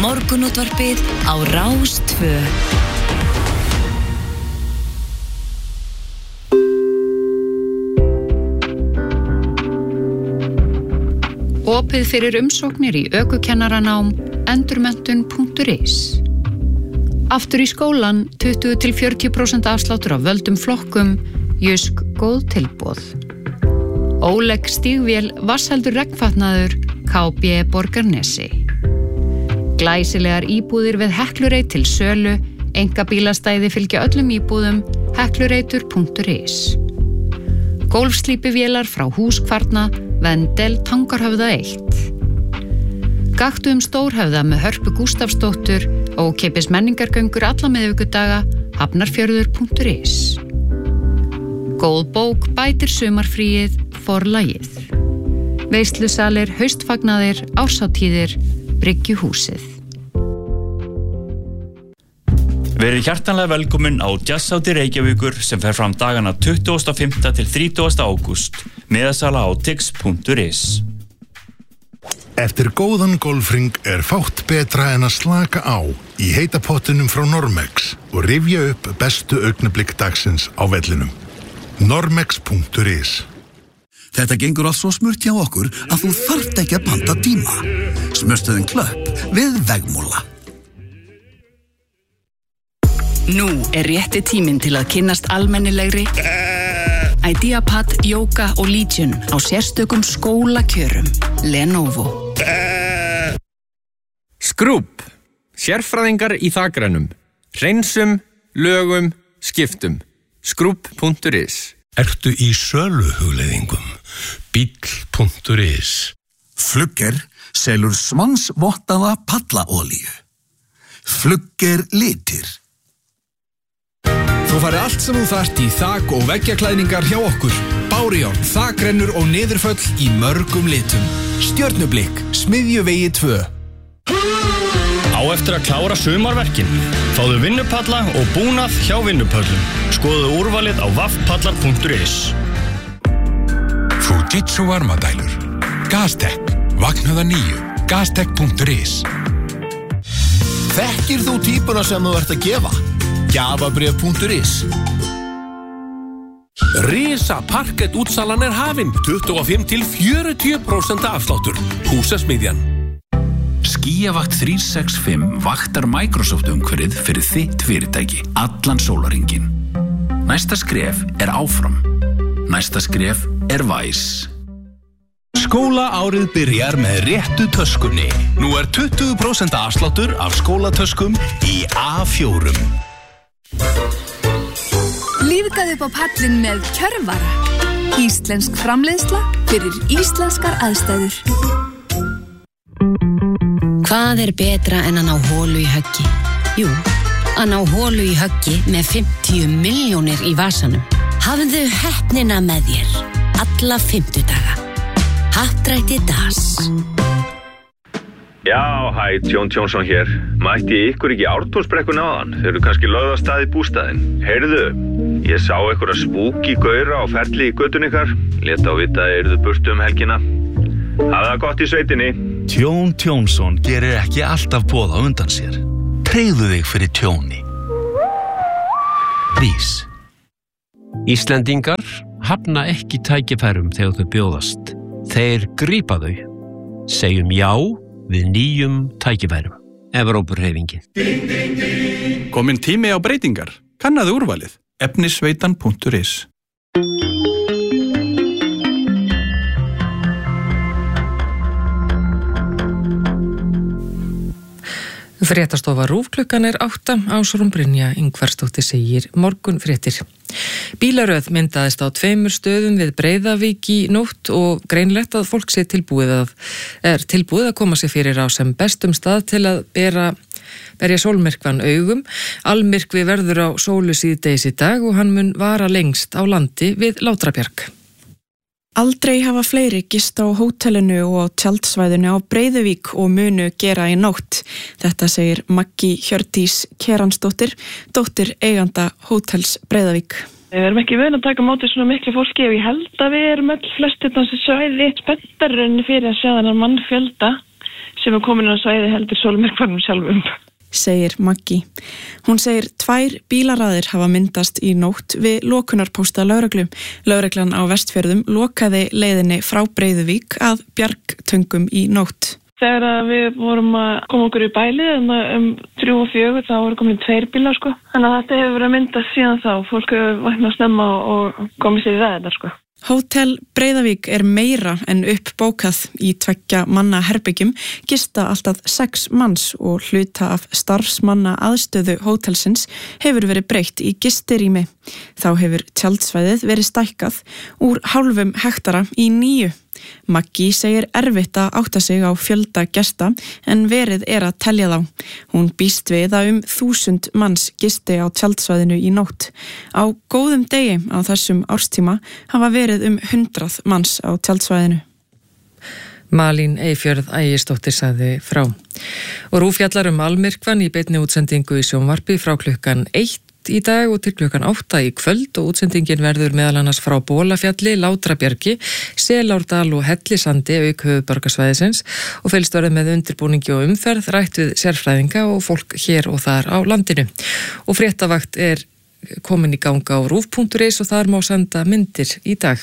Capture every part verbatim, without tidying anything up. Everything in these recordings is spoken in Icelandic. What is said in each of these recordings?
Morgunútvarpið á Rás tvö. Opið fyrir umsóknir í ökukennaranám endurmenntun punktur is. Aftur í skólan tuttugu til fjörutíu prósent afsláttur á völdum flokkum, Jysk góð tilboð. Óleg stígvél vatnsheldur regnfatnaður, K B Borgarnesi. Glæsilegar íbúðir við Heklureit til sölu, einkabílastæði fylgja öllum íbúðum, heklureitur punktur is. Gólfslípivélar frá Húskvarna, Vendel, Tangarhöfða eitt. Gaktu um Stórhöfða með Hörpu Gústafsdóttur og ókeypis menningargöngur alla miðvikudaga, hafnarfjörður punktur is. Góð bók bætir sumarfríið, forlagið. Veislusalir, haustfagnaðir, árshátíðir, Bryggjuhúsið. Verið hjartanlega velkomin á Jazzhátíð Reykjavíkur sem fer fram dagana tuttugasta og fimmta til þrítugasta ágúst. Miðasala á tix punktur is. Eftir góðan golfring er fátt betra en að slaka á í heita pottinum frá Normex og rifja upp bestu augnablik dagsins á vellinum. Normex punktur is. Þetta gengur allt svo smurt hjá okkur að þú þarft ekki að panta tíma. Smurstuðin Klöpp við Vegmúla. Nú er rétti tíminn til að kynnast almennilegri Ideapad, Yoga og Legion á sérstökum skólakjörum. Lenovo. Skrúb. Sérfræðingar í þakrennum. Hreinsum, lögum, skiptum. Skrúb punktur is. Ertu í söluhugleiðingum? Bíll punktur is. Flugger selur svansvottaða pallaolíu. Flugger litir. Þú farið allt sem þú þarft í þak- og veggjaklæðningar hjá okkur. Bárujárn, þakrennur og niðurföll í mörgum litum. Stjörnublikk, Smiðjuvegi tvö. Á eftir að klára sumarverkin. Fáðu vinnupalla og búnað hjá vinnupöllum. Skoðu úrvalið á vaffpallar punktur is. Fujitsu varmadælur. Gaztek. Vaknaða níu. Gaztek punktur is. Þekkir þú típuna sem þú ert að gefa? Gjafabréf punktur is. Risa parkett útsalan er hafin. tuttugu og fimm til fjörutíu prósent afsláttur. Húsasmiðjan. Skíavakt þrjú sex fimm vaktar Microsoft umhverfið fyrir þitt fyrirtæki allan sólarhringinn. Næsta skref er áfram. Næsta skref er Væs. Skólaárið byrjar með réttu töskunni. Nú er tuttugu prósent afsláttur af skólatöskum í A fjórum. Lífgaðu upp á pallin með Kjörvara. Íslensk framleiðsla fyrir íslenskar aðstæður. Hvað er betra en að ná holu í höggi? Jú, að ná holu í höggi með fimmtíu milljónir í vasanum. Hafðu heppnina með þér alla fimmtudaga. Happdrætti Das. Já, hæ, Jón Jónsson hér. Mætti ykkur ekki Ártúnsbrekkuna áðan? Þeir eru kannski lögð af stað í bústaðinn. Heyrðu, ég sá einhverja spúki gaura á ferli í götun ykkar. Lét á vita að eruðu burtu um helgina. Hafðu það gott í sveitinni. Jón Jónsson gerir ekki alltaf boð á undan sér. Tryggðu þig fyrir tjóni. Rís. Íslendingar hafna ekki tækifærum þegar þau bjóðast. Þeir grípa þau. Segjum já við nýjum tækifærum. Evrópuhreyfingin. Kominn tími á breytingar. Kannaðu úrvalið. efnisveitan punktur is. Fréttastofa RÚV klukkan er átta. Ásrún Brynja Ingvarsdóttir segir morgun fréttir. Bílaröð myndaðist á tveimur stöðum við Breiðavík í nótt og greinlegt að fólk sé tilbúið að, er tilbúið að koma sér fyrir á sem bestum stað til að bera, berja sólmyrkvan augum. Almyrkvi verður á sólu síðdegis í dag og hann mun vara lengst á landi við Látrabjarg. Aldrei hafa fleiri gist á hótelinu og á tjaldsvæðinu á Breiðavík og munu gera í nótt. Þetta segir Maggi Hjördís Keransdóttir, dóttir eiganda hótels Breiðavík. Við erum ekki vön að taka móti svona miklu fólki og ég held að við erum öll flestir þessi svæði spenntarinn fyrir að sjá þennan mannfjölda sem er komin á svæði heldur sólmyrkvanum sjálfum. Segir Maggi. Hún segir tvær bílaraðir hafa myndast í nótt við lokunarpósta lögreglu. Lögreglan á Vestfjörðum lokaði leiðinni frá Breiðuvík að Bjargtöngum í nótt. Þegar við vorum að koma okkur í bæli um þrjú og fjögur þá voru komin tveir bílar sko. Þannig að þetta hefur verið að myndast síðan þá. Fólk hefur vaknað að snemma og komið sér í ræðina sko. Hótel Breiðavík er meira en uppbókað í tveggja manna herbyggjum, gista alltaf sex manns og hluta af starfsmanna aðstöðu hótelsins hefur verið breytt í gistirými. Þá hefur tjaldsvæðið verið stækkað úr hálfum hektara í níu. Maggi segir erfitt að átta sig á fjölda gesta en verið er að telja þá. Hún býst við að um þúsund manns gisti á tjaldsvæðinu í nótt. Á góðum degi á þessum árstíma hafa verið um hundrað manns á tjaldsvæðinu. Malín Eyfjörð Ægisdóttir sagði frá. Og RÚV fjallar um almyrkvann í beinni útsendingu í sjónvarpi frá klukkan eitt í dag og til klukkan átta í kvöld og útsendingin verður meðal annars frá Bólafjalli, Látrabjargi, Selárdal og Hellisandi auk höfuðborgarsvæðisins og fylgst verður með undirbúningi og umferð rætt við sérfræðinga og fólk hér og þar á landinu. Og fréttavakt er komin í ganga á rúv punktur is og þar má senda myndir í dag.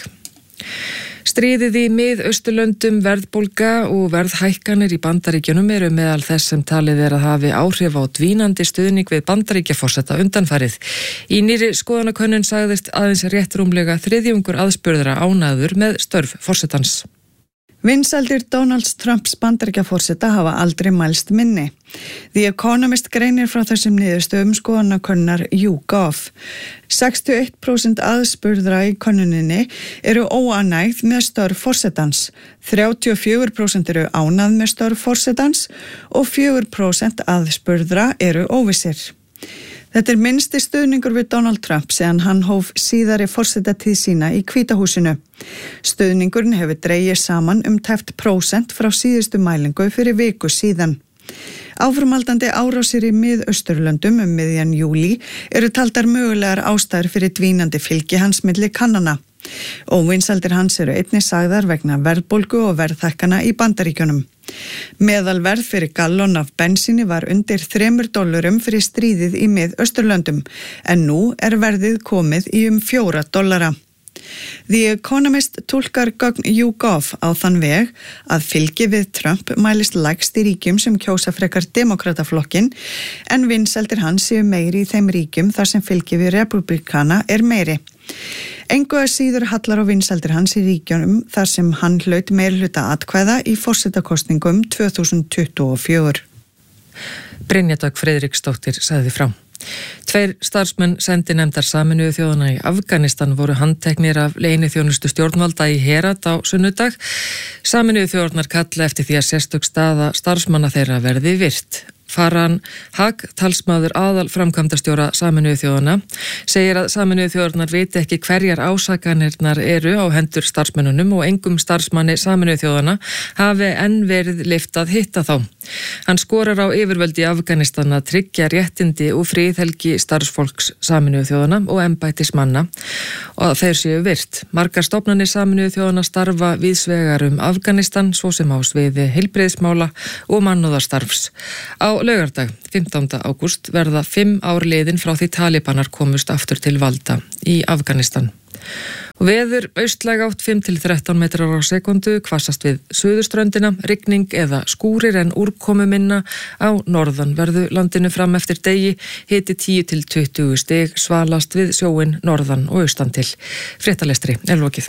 Stríðið í Mið-Austurlöndum, verðbólga og verðhækkanir í Bandaríkjunum eru meðal þess sem talið er að hafi áhrif á dvínandi stuðning við Bandaríkjaforseta undanfarið. Í nýrri skoðanakönnun sagðist aðeins rétt rúmlega þriðjungur aðspurðra ánægður með störf forsetans. Vinsældir Donald Trumps Bandaríkjaforseta hafa aldrei mælst minni. The Economist greinir frá þessum niðurstöðum skoðanakönnunar YouGov. sextíu og eitt prósent aðspurðra í könnuninni eru óánægð með störf forsetans, þrjátíu og fjögur prósent eru ánægð með störf forsetans og fjögur prósent aðspurðra eru óvissir. Þetta er minnsti stuðningur við Donald Trump síðan hann hóf síðari forsetatíð sína í Hvíta húsinu. Stuðningurinn hefur dregið saman um tæpt prósent frá síðustu mælingu fyrir viku síðan. Áframhaldandi árásir í Mið-Austurlöndum um miðjan júlí eru taldar mögulegar ástæður fyrir dvínandi fylgi hans milli kannana. Óvinsældir hans eru einnig sagðar vegna verðbólgu og verðhækkana í Bandaríkjunum. Meðalverð fyrir gallon af bensíni var undir þremur dollurum fyrir stríðið í Mið-Austurlöndum en nú er verðið komið í um fjóra dollara. The Economist túlkar gögn YouGov á þann veg að fylgi við Trump mælist lægst í ríkjum sem kjósa frekar demokrataflokkin en vinsældir hans séu meiri í þeim ríkjum þar sem fylgi við republikana er meiri. Engu að síður hallar á vinsældir hans í ríkjunum þar sem hann hlaut meirihluta atkvæða í forsetakosningum tvö þúsund tuttugu og fjögur. Brynja Dögg Friðriksdóttir sagði frá. Tveir starfsmenn sendinefndar Sameinuðu þjóðanna í Afganistan voru handteknir af leyniþjónustu stjórnvalda í Herat á sunnudag. Sameinuðu þjóðarnar kalla eftir því að sérstök staða starfsmanna þeirra verði virt. Farhan Haq, talsmaður aðal framkvæmdastjóra Sameinuðu þjóðanna, segir að Sameinuðu þjóðarnar viti ekki hverjar ásakanirnar eru á hendur starfsmennunum og engum starfsmanni Sameinuðu þjóðanna hafi enn verið leyft að hitta þá. Hann skorar á yfirvöld í Afganistan að tryggja réttindi og friðhelgi starfsfólks Sameinuðu þjóðanna og embættismanna og að þeir séu virt. Margar stofnanir Sameinuðu þjóðanna starfa víðsvegar um Afganistan, svo sem á sviði heilbrigðismála og mannúðarstarfs. Á laugardag, fimmtánda ágúst, verða fimm ár liðin frá því talibanar komust aftur til valda í Afganistan. Veður austlæg átt fimm til þrettán metrar á sekundu, hvassast við suðurströndina, rigning eða skúrir en úrkomu minna á norðanverðu landinu fram eftir degi, hiti tíu til tuttugu stig, svalast við sjóin norðan og austan til. Fréttalestri er lokið.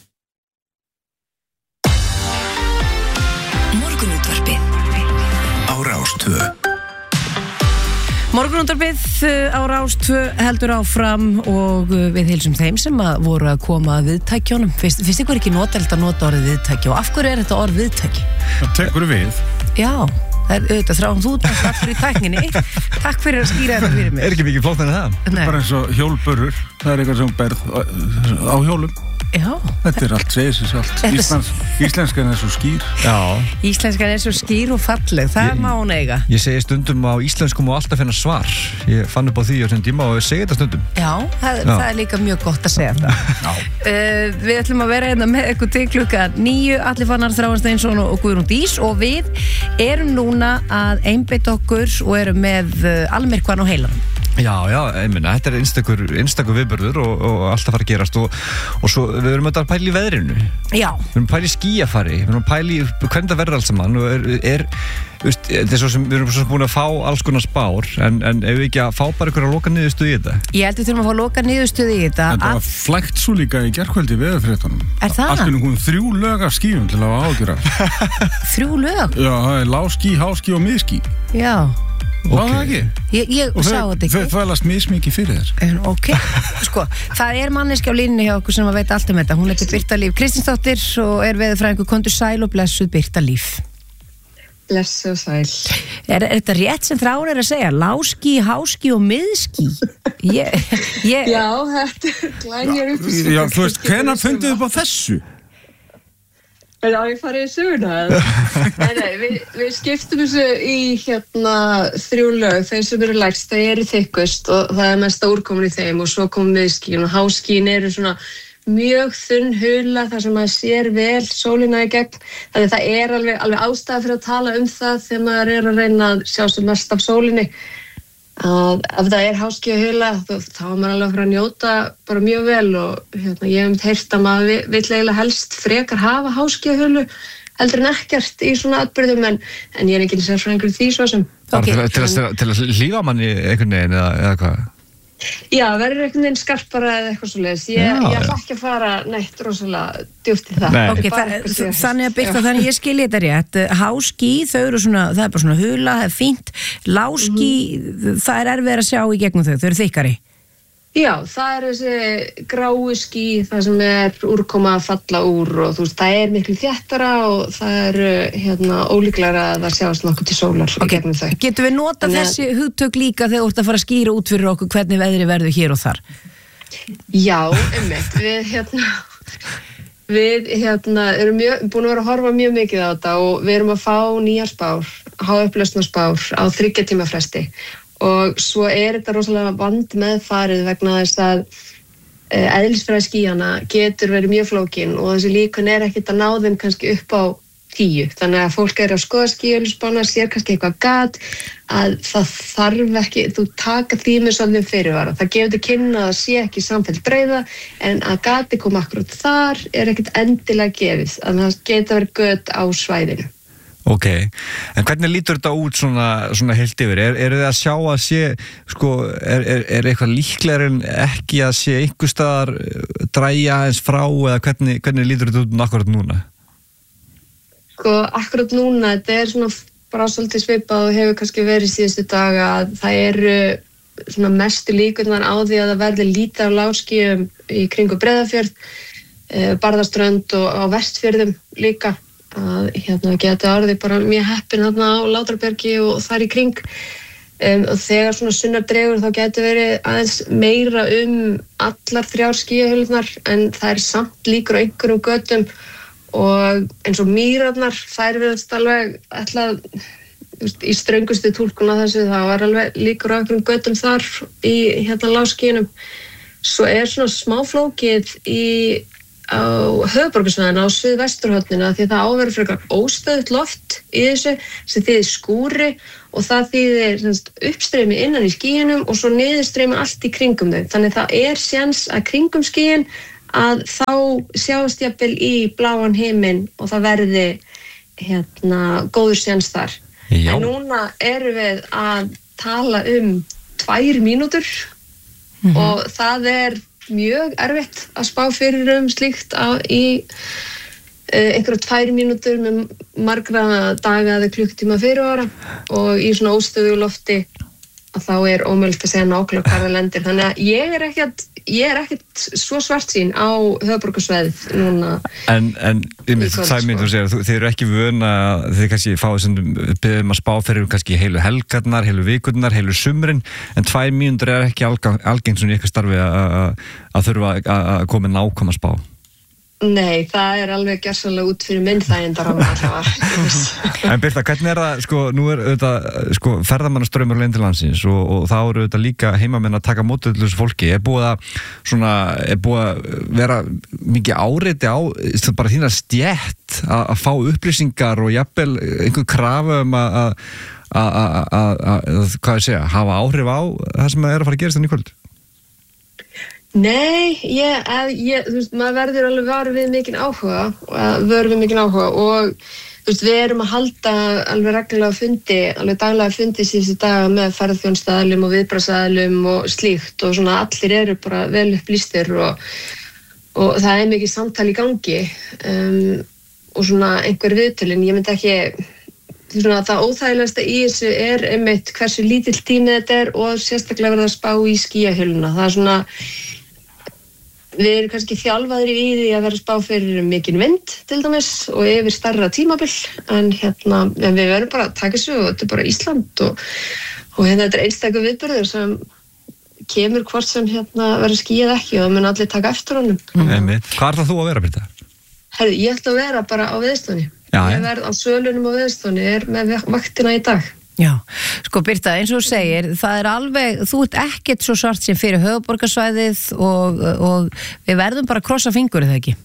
Morgunútvarpið á Rás tvö heldur áfram og við heilsum þeim sem að voru að koma að viðtækjónum. Fyrst, fyrst ykkur ekki notelt að nota orðið viðtæki og af hverju er þetta orð viðtæki? Það tekur við. Já, það er auðvitað þráum þú takk fyrir tækninni. Takk fyrir að skýra þetta fyrir mig. Er ekki mikið flótt en það? Nei. Bara eins og hjólbörur, það er eitthvað sem berð á hjólum. Já. Þetta er allt, segir sér sjálft. Íslands, íslenskan er svo skýr. Já. Íslenskan er svo skýr og falleg, það er má hún eiga. Ég segi stundum á íslenskum og alltaf finna svar. Ég fann upp á því á þessum tíma og ég segi þetta stundum. Já, það, Já. það er líka mjög gott að segja þetta. uh, við ætlum að vera hérna með ykkur til klukkan níu, Alli Fannar, Þráinn Steinsson og Guðrún Dís og við erum núna að einbeita okkur og erum með uh, almyrkvann á heilanum. Já, já, einminna, þetta er einstakur, einstakur viðburður og, og allt að fara að gerast og, og svo við erum að pæla í veðrinu. Já. Við erum að pæla í skýjafari, við erum að pæla í hvernig það verður allt saman og er, er veist, þetta er svo sem við erum svo sem búin að fá alls konar spár en, en ef við ekki að fá bara ykkur að loka niðurstöðu í þetta? Ég held við þurfum að fá loka niðurstöðu í þetta. Þetta var flækt svo líka í gærkvöldi veðurfréttunum. Er það? Allt í einu komið þrjú lög af skýjum til að hafa áhyggjur af. Þrjú lög? Já, það er lágský, háský og miðský. Já. Var það ekki? Ég, ég og sá þetta ekki. Þau þvælast mismikið fyrir þér. En, ok, sko, það er manneski á línni hjá okkur sem að veit allt um þetta. Hún heitir Birta Líf Kristinsdóttir og er veðurfræðingur. Komdu sæl og blessuð Birta Líf. Blessuð og sæl. Er, er þetta rétt sem Þráinn er að segja? Láský, háský og miðský? Ég, ég... Já, þetta er glænjar upp. Já, þú veist, hvenær funduð upp á þessu? Er það að ég farið í söguna? Nei, nei, við, við skiptum þessu í hérna þrjú lög, þeir sem eru lægst, þeir eru þykkust og það er mesta úrkomin í þeim og svo komum miðskín og háskín eru svona mjög þunn hula þar sem maður sér vel sólina í gegn, þannig það er alveg, alveg ástæða fyrir að tala um það þegar maður er að reyna að sjá sem mest af sólinni. Að ef það er háský og hula þá er maður alveg að fara að njóta bara mjög vel og hérna, ég hef um heyrt að maður vill eiginlega helst frekar hafa háský og hulu heldur en ekkert í svona atburðum en, en ég er ekki sérfræðingur í því svo sem. Okay. Til, til, til að hlífa manni einhvern veginn eða, eða hvað? Já, verður einhvern veginn skarpara eða eitthvað svo leiðis. Ég, Já, ég ætla ekki að fara neitt rosalega djúpt í það. Okay, það þannig að Birta, þannig ég skilji þetta rétt. Háský, þau eru svona, það er bara svona hula, það er fínt. Láský, mm. það er erfið að sjá í gegnum þau, þau eru þykkari. Já, það er þessi gráu ský, það sem er úrkoma að falla úr og þú veist, það er miklu þéttara og það er hérna ólíklara að það sjáast nokkuð til sólar í gegnum þau. Getum við nota Þannig þessi hugtök líka þegar þú ert að fara að skýra út fyrir okkur hvernig veðri verður hér og þar? Já, einmitt, við hérna við hérna erum mjög, búin að vera að horfa mjög mikið á þetta og við erum að fá nýjar spár, háupplausna spár á þriggja tíma fresti. Og svo er þetta rosalega vand meðfarið vegna þess að eðlisfræði skýjana getur verið mjög flókin og þessi líkun er ekkert að ná þeim kannski upp á tíu. Þannig að fólk er að skoða skýjölusbána, sér kannski eitthvað gat að það þarf ekki, þú taka því með svolítið fyrirvara. Það gefur til kynna að það sé ekki samfellt breiða en að gati koma akkurat þar er ekkert endilega gefið. Þannig að það geta verið gött á svæðinu. Ok, en hvernig lítur þetta út svona, svona heilt yfir? Er, er þið að sjá að sé, sko, er, er, er eitthvað líklegur en ekki að sé einhver staðar dræja eins frá eða hvernig, hvernig lítur þetta út akkurat núna? Sko, akkurat núna, þetta er svona bara svolítið svipað og hefur kannski verið síðustu daga að það eru svona mestu líkurnar á því að það verði lítið af lágskýjum í kringu Breiðafjörð, Barðaströnd og á Vestfjörðum líka. Að hérna geta orðið bara mjög heppin þarna á Látrabjargi og þar í kring um, og þegar svona sunnar dregur þá getur verið aðeins meira um allar þrjár skýjahulurnar en það er samt líkur á einhverjum götum og eins og mýrarnar þær virðast alveg ætlað í ströngustu túlkun á þessu það var alveg líkur á einhverjum götum þar í hérna lágskýjunum svo er svona smáflókið í á höfuðborgarsvæðinu á suðvesturhorninu því það áverður frekar óstöðugt loft í þessu sem þýðir skúri og það þýðir uppstreymi innan í skýjunum og svo niðurstreymi allt í kringum þau. Þannig það er séns að kringum skýjun að þá sjást jafnvel í bláan himinn og það verði hérna góður séns þar. Já. En núna erum við að tala um tvær mínútur mm-hmm. og það er mjög erfitt að spá fyrir um slíkt á, í uh, einhverja tvær mínútur með margra daga eða klukktíma fyrirvara og í svona óstöðu lofti að þá er ómögulegt að segja nákvæmlega hvað það lendir. Þannig að ég er ekkert, ég er ekkert svo svartsýn á höfuðborgarsvæðið núna. En, en það myndur segja, þið eru ekki vön að þið kannski fáið sem byrðum að spá fyrir kannski heilu helgarnar, heilu vikurnar, heilu sumrin, en tvær mínútur er ekki algengt svona í eitthvað starfi að þurfa að koma nákvæm að spá. Nei, það er alveg gersanlega út fyrir minn þægindar En Birta, hvernig er það, sko, nú er auðvitað, sko, ferðamannastraumur inn til landsins og, og þá eru auðvitað líka heimamenn að taka móti til þessu fólki. Er búið að, svona, er búið að vera mikið áreiti á, bara þína stjætt að, að fá upplýsingar og jafnvel einhver krafa um að, að, að, að, að, hvað ég segja, hafa áhrif á það sem er að fara að gerast þannig í kvöld? Nei, ég, ég, þú veist, maður verður alveg varur við mikinn áhuga, vörur við mikinn áhuga og þú veist, við erum að halda alveg reglulega fundi, alveg daglega fundi síðustu daga með ferðarþjónustuaðilum og viðbragðsaðilum og slíkt og svona allir eru bara vel upplýstir og, og það er mikið samtal í gangi um, og svona einhver viðtölin, ég myndi ekki, svona það óþægilegasta í þessu er einmitt hversu lítill tími þetta er og sérstaklega verða að spá í skýjahjöluna, það er svona við erum kannski þjálfaðir í því að vera spá fyrir mikinn vind til dæmis og yfir stærra tímabil en hérna, en við verðum bara að taka þessu og þetta er bara Ísland og, og hérna þetta er einstakur viðburður sem kemur hvort sem hérna verður skýjað ekki og það mun allir taka eftir honum. Mm. Hvað er það þú að vera, Birta? Herðu, ég ætla að vera bara á Veðurstofunni. Ég verð á sölunum á Veðurstofunni, er með vaktina í dag. Já, sko Birta, eins og þú segir, það er alveg, þú ert ekkert svo svart sem fyrir höfuðborgarsvæðið og, og við verðum bara að krossa fingur, er það ekki?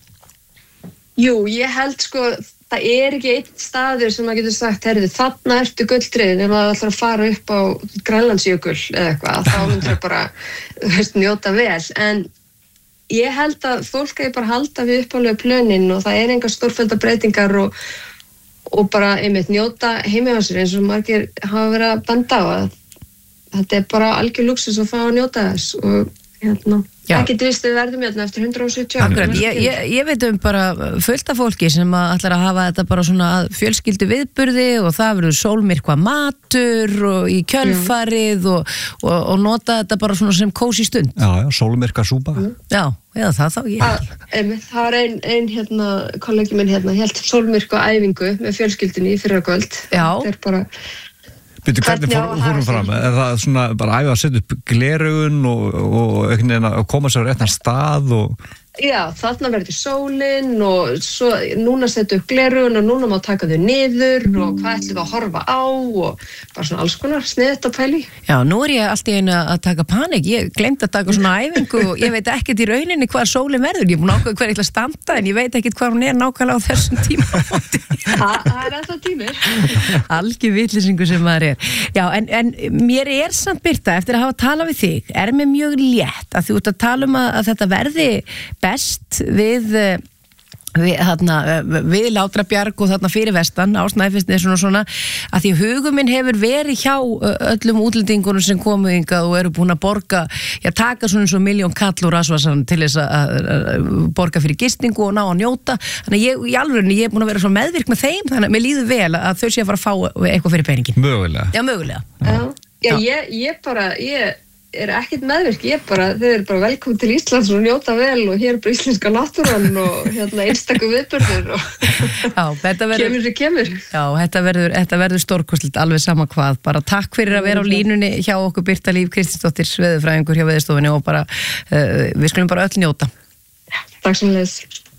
Jú, ég held sko, það er ekki einn staður sem maður getur sagt, herðu, þarna ertu gulltryggð ef maður ætlar að fara upp á Grænlandsjökul eða eitthvað, þá myndir það bara, þú veist, njóta vel, en ég held að fólk er bara halda við uppálega plönin og það er engar stórfellda breytingar og og bara einmitt njóta heimihásir eins og margir hafa verið að benda á að þetta er bara algjör lúksus að fá að njóta þess og hérna, ekki dvist við verðum hérna eftir hundrað og sjötíu ára. Akkurat, ég, ég, ég veit um bara fullt af fólki sem að ætlar að hafa þetta bara svona fjölskyldu viðburði og það verður sólmyrkva matur og í kjölfarið og, og, og nota þetta bara svona sem kósí stund. Já, já, sólmyrkva súpa. Mm. Já, eða það þá ég. Að, einmitt, það var ein, ein hérna, kollegi minn hérna, hélt sólmyrkva æfingu með fjölskyldunni í fyrrakvöld. Já. Þetta er bara Byrju, hvernig fór, fórum fram? Er það svona bara æfið að setja upp gleraugun og, og einhvern veginn að koma sér á réttan stað og... Já, þarna verður sólin og svo núna setja upp gleraugun og núna má taka þau niður og hvað ætlum við að horfa á og bara svona alls konar sniðt að pæli. Já, nú er ég allt í einu að taka panik. Ég gleymdi að taka svona æfingu og ég veit ekkert í rauninni hvað sólin verður. Ég er búin að ákveða hver ég ætla að standa en ég veit ekkert hvað hún er nákvæmlega á þessum tíma. Það er ennþá tími. Algjör vitleysingur sem maður er. Já, en, en mér er samt Birta, eftir að hafa talað við þig, er mér mjög létt að þú ert að tala um að, að þetta verði best við við, þarna, við Látrabjarg og þarna fyrir vestan á Snæfellsnesi svona svona að því hugum minn hefur verið hjá öllum útlendingunum sem komu hingað og eru búin að borga, já taka svona eins og miljón kall úr Asvasan til þess að borga fyrir gistingu og ná að njóta, þannig að ég í alvörunni ég er búin að vera svo meðvirk með þeim, þannig að mér líður vel að þau sé að fara að fá eitthvað fyrir peningin. Mögulega. Já, mögulega. Já, já ég, ég bara, ég er ekkert meðvirk, ég bara, þau eru bara velkomin til Íslands og njóta vel og hér er bara íslenska náttúran og hérna einstakur viðburður og já, þetta verður, kemur sem kemur. Já, þetta verður, þetta verður stórkostlegt alveg sama hvað, bara takk fyrir að vera á línunni hjá okkur Birta Líf Kristinsdóttir, veðurfræðingur hjá Veðurstofunni og bara, uh, við skulum bara öll njóta. Takk sem leiðis.